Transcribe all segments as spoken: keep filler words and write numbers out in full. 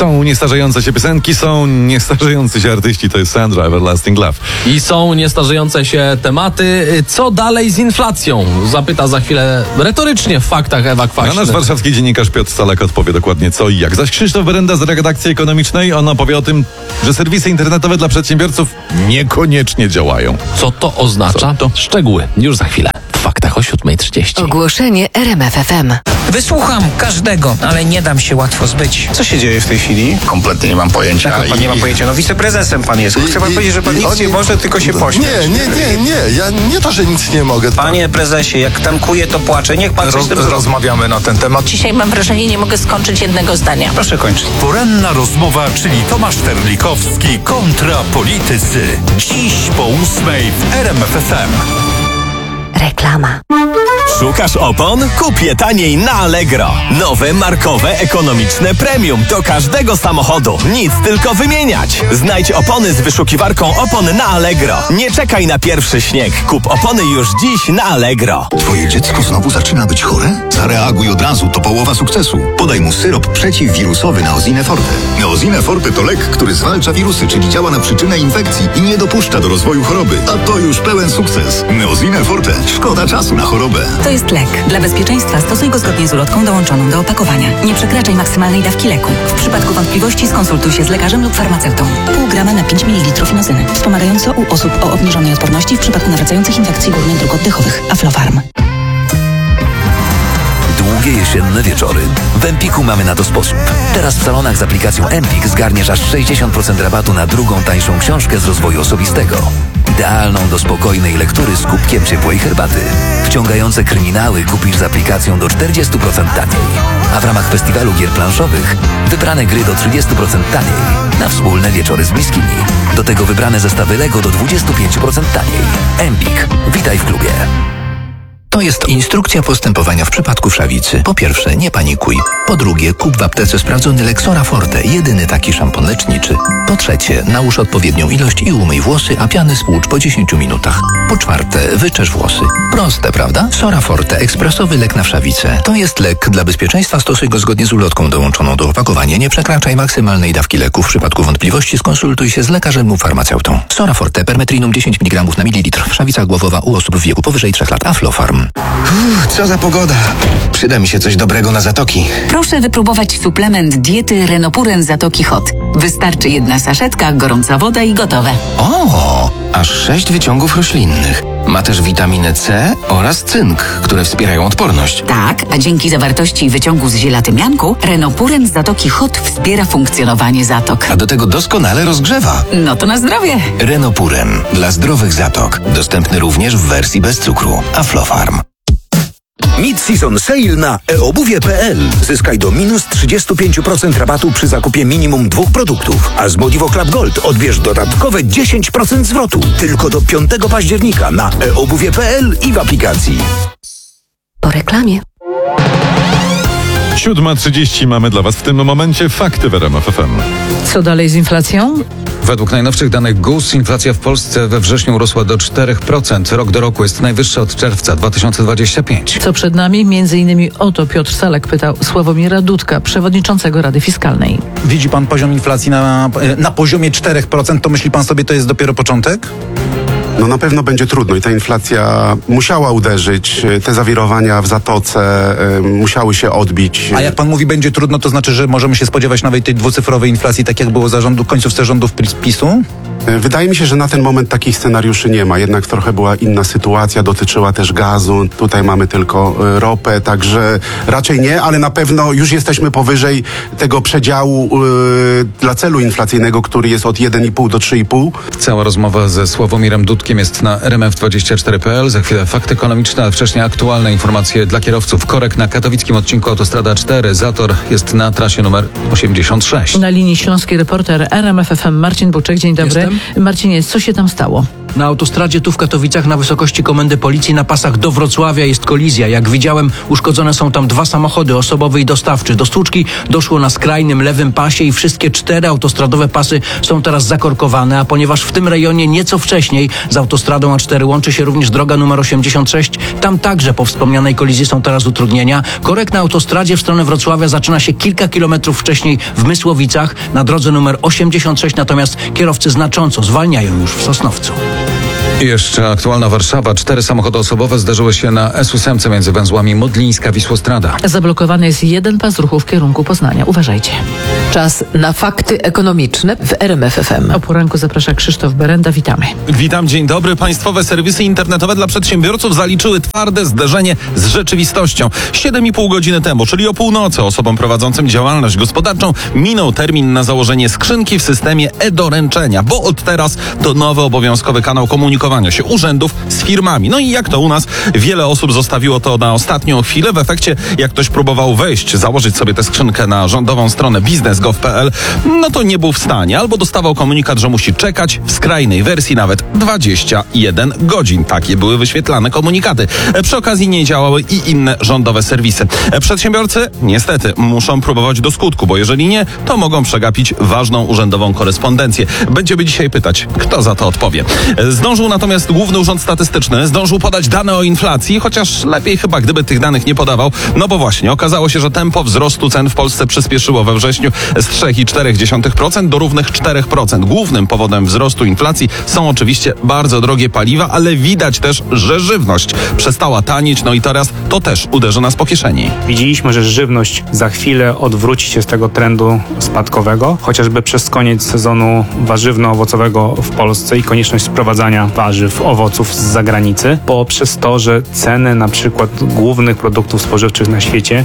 Są niestarzejące się piosenki, są niestarzejący się artyści, to jest Sandra, Everlasting Love. I są niestarzejące się tematy. Co dalej z inflacją? Zapyta za chwilę retorycznie w faktach Ewa Kwaśny. A nasz warszawski dziennikarz Piotr Salek odpowie dokładnie co i jak. Zaś Krzysztof Berenda z redakcji ekonomicznej, on opowie o tym, że serwisy internetowe dla przedsiębiorców niekoniecznie działają. Co to oznacza? Co to? Szczegóły już za chwilę. W faktach o siódma trzydzieści. Ogłoszenie R M F F M. Wysłucham każdego, ale nie dam się łatwo zbyć. Co się dzieje w tej chwili? Kompletnie nie mam pojęcia. Jak pan nie ma pojęcia? No wiceprezesem pan jest. Chce pan powiedzieć, że pan nic nie może, tylko się pośmiać. Nie, nie, nie, nie. Ja nie to, że nic nie mogę. Panie prezesie, jak tankuje, to płacze. Niech pan coś z tym zrobi. Rozmawiamy na ten temat. Dzisiaj mam wrażenie, nie mogę skończyć jednego zdania. Proszę kończyć. Poranna rozmowa, czyli Tomasz Terlikowski kontra politycy. Dziś po ósmej w R M F F M. Reklama. Szukasz opon? Kup je taniej na Allegro. Nowe, markowe, ekonomiczne premium do każdego samochodu. Nic tylko wymieniać. Znajdź opony z wyszukiwarką opon na Allegro. Nie czekaj na pierwszy śnieg. Kup opony już dziś na Allegro. Twoje dziecko znowu zaczyna być chore? Zareaguj od razu, to połowa sukcesu. Podaj mu syrop przeciwwirusowy Neosine Forte. Neosine Forte to lek, który zwalcza wirusy, czyli działa na przyczynę infekcji i nie dopuszcza do rozwoju choroby. A to już pełen sukces. Neosine Forte. Szkoda czasu na chorobę. To jest lek. Dla bezpieczeństwa stosuj go zgodnie z ulotką dołączoną do opakowania. Nie przekraczaj maksymalnej dawki leku. W przypadku wątpliwości skonsultuj się z lekarzem lub farmaceutą. Pół grama na pięć mililitrów inozyny. Wspomagająco u osób o obniżonej odporności w przypadku nawracających infekcji górnych dróg oddechowych. Aflofarm. Długie jesienne wieczory. W Empiku mamy na to sposób. Teraz w salonach z aplikacją Empik zgarniesz aż sześćdziesiąt procent rabatu na drugą tańszą książkę z rozwoju osobistego. Idealną do spokojnej lektury z kubkiem ciepłej herbaty. Wciągające kryminały kupisz z aplikacją do czterdzieści procent taniej. A w ramach festiwalu gier planszowych wybrane gry do trzydzieści procent taniej. Na wspólne wieczory z bliskimi. Do tego wybrane zestawy Lego do dwadzieścia pięć procent taniej. Empik. Witaj w klubie. To jest instrukcja postępowania w przypadku wszawicy. Po pierwsze, nie panikuj. Po drugie, kup w aptece sprawdzony lek Sora Forte, jedyny taki szampon leczniczy. Po trzecie, nałóż odpowiednią ilość i umyj włosy, a piany spłucz po dziesięciu minutach. Po czwarte, wyczesz włosy. Proste, prawda? Sora Forte, ekspresowy lek na wszawicę. To jest lek. Dla bezpieczeństwa stosuj go zgodnie z ulotką dołączoną do opakowania. Nie przekraczaj maksymalnej dawki leku. W przypadku wątpliwości skonsultuj się z lekarzem lub farmaceutą. Sora Forte, permetrinum dziesięć miligramów na mililitr. Wszawica głowowa u osób w wieku powyżej trzech lat. Aflofarm. Uff, co za pogoda. Przyda mi się coś dobrego na zatoki. Proszę wypróbować suplement diety Renopuren Zatoki Hot. Wystarczy jedna saszetka, gorąca woda i gotowe. O, aż sześć wyciągów roślinnych. Ma też witaminę C oraz cynk, które wspierają odporność. Tak, a dzięki zawartości wyciągu z ziela tymianku Renopuren Zatoki Hot wspiera funkcjonowanie zatok. A do tego doskonale rozgrzewa. No to na zdrowie. Renopuren dla zdrowych zatok. Dostępny również w wersji bez cukru. Aflofarm. Mid-season sale na e obuwie kropka p l. Zyskaj do minus trzydzieści pięć procent rabatu przy zakupie minimum dwóch produktów. A z Modivo Club Gold odbierz dodatkowe dziesięć procent zwrotu. Tylko do piątego października na e obuwie kropka p l i w aplikacji. Po reklamie. siódma trzydzieści mamy dla Was w tym momencie fakty w R M F F M. Co dalej z inflacją? Według najnowszych danych G U S inflacja w Polsce we wrześniu rosła do czterech procent. Rok do roku jest najwyższa od czerwca dwa tysiące dwudziestego piątego. Co przed nami? Między innymi o to Piotr Salek pytał Sławomira Dudka, przewodniczącego Rady Fiskalnej. Widzi pan poziom inflacji na, na poziomie czterech procent, to myśli pan sobie, to jest dopiero początek? No na pewno będzie trudno i ta inflacja musiała uderzyć, te zawirowania w Zatoce y, musiały się odbić. A jak pan mówi będzie trudno, to znaczy, że możemy się spodziewać nawet tej dwucyfrowej inflacji, tak jak było za rządu, końcówce rządów PiSu? Wydaje mi się, że na ten moment takich scenariuszy nie ma. Jednak trochę była inna sytuacja, dotyczyła też gazu. Tutaj mamy tylko ropę, także raczej nie, ale na pewno już jesteśmy powyżej tego przedziału yy, dla celu inflacyjnego, który jest od jeden i pół do trzy i pół. Cała rozmowa ze Sławomirem Dudkiem jest na r m f dwadzieścia cztery kropka p l. Za chwilę fakty ekonomiczne, ale wcześniej aktualne informacje dla kierowców. Korek na katowickim odcinku Autostrada cztery. Zator jest na trasie numer osiemdziesiąt sześć. Na linii śląskiej reporter R M F F M Marcin Buczek. Dzień dobry. Jestem. Marcinie, co się tam stało? Na autostradzie tu w Katowicach na wysokości komendy policji na pasach do Wrocławia jest kolizja. Jak widziałem, uszkodzone są tam dwa samochody, osobowy i dostawczy. Do stłuczki doszło na skrajnym lewym pasie i wszystkie cztery autostradowe pasy są teraz zakorkowane, a ponieważ w tym rejonie nieco wcześniej z autostradą A cztery łączy się również droga numer osiemdziesiąt sześć, tam także po wspomnianej kolizji są teraz utrudnienia. Korek na autostradzie w stronę Wrocławia zaczyna się kilka kilometrów wcześniej w Mysłowicach. Na drodze numer osiemdziesiąt sześć natomiast kierowcy znacząco zwalniają już w Sosnowcu. I jeszcze aktualna Warszawa. Cztery samochody osobowe zderzyły się na S ósem między węzłami Modlińska-Wisłostrada. Zablokowany jest jeden pas ruchu w kierunku Poznania. Uważajcie. Czas na fakty ekonomiczne w R M F F M. O poranku zaprasza Krzysztof Berenda. Witamy. Witam, dzień dobry. Państwowe serwisy internetowe dla przedsiębiorców zaliczyły twarde zderzenie z rzeczywistością. siedem i pół godziny temu, czyli o północy, osobom prowadzącym działalność gospodarczą minął termin na założenie skrzynki w systemie e-doręczenia, bo od teraz to nowy obowiązkowy kanał komunikowania się urzędów z firmami. No i jak to u nas, wiele osób zostawiło to na ostatnią chwilę. W efekcie, jak ktoś próbował wejść, założyć sobie tę skrzynkę na rządową stronę biznes kropka gov kropka p l, no to nie był w stanie, albo dostawał komunikat, że musi czekać, w skrajnej wersji nawet dwadzieścia jeden godzin. Takie były wyświetlane komunikaty. Przy okazji nie działały i inne rządowe serwisy. Przedsiębiorcy niestety muszą próbować do skutku, bo jeżeli nie, to mogą przegapić ważną urzędową korespondencję. Będziemy dzisiaj pytać, kto za to odpowie. Zdążył natomiast Główny Urząd Statystyczny, zdążył podać dane o inflacji, chociaż lepiej chyba, gdyby tych danych nie podawał, no bo właśnie okazało się, że tempo wzrostu cen w Polsce przyspieszyło we wrześniu z trzy i cztery dziesiątych procent do równych cztery procent. Głównym powodem wzrostu inflacji są oczywiście bardzo drogie paliwa, ale widać też, że żywność przestała tanieć, no i teraz to też uderzy nas po kieszeni. Widzieliśmy, że żywność za chwilę odwróci się z tego trendu spadkowego, chociażby przez koniec sezonu warzywno-owocowego w Polsce i konieczność sprowadzania warzyw, owoców z zagranicy, poprzez to, że ceny na przykład głównych produktów spożywczych na świecie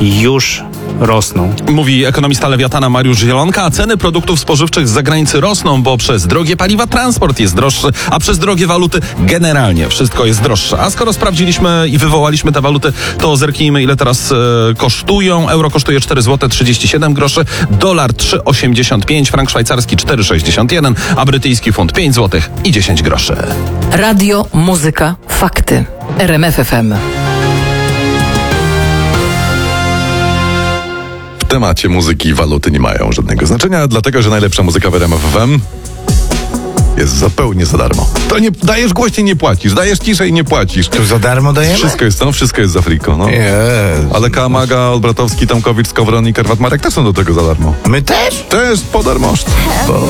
już rosną. Mówi ekonomista Lewiatana Mariusz Zielonka, a ceny produktów spożywczych z zagranicy rosną, bo przez drogie paliwa transport jest droższy, a przez drogie waluty generalnie wszystko jest droższe. A skoro sprawdziliśmy i wywołaliśmy te waluty, to zerknijmy, ile teraz e, kosztują. Euro kosztuje cztery złote trzydzieści siedem groszy, dolar trzy osiemdziesiąt pięć, frank szwajcarski cztery sześćdziesiąt jeden, a brytyjski funt pięć złotych i dziesięć groszy. Radio, muzyka, fakty. R M F F M. W temacie muzyki i waluty nie mają żadnego znaczenia, dlatego że najlepsza muzyka w R M F F M jest zupełnie za darmo. To nie dajesz głośniej, nie płacisz, dajesz ciszej, nie płacisz. To za darmo dajemy? Wszystko jest, no, wszystko jest za friko, no. Yes. Ale Kamaga, Olbratowski, Tomkowicz, Skowron i Karwat Marek też są do tego za darmo. My też? Też po darmożce.